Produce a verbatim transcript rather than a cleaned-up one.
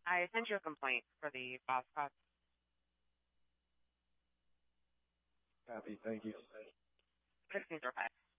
I sent you a complaint for the boss cost. Copy. Thank you. sixteen oh five.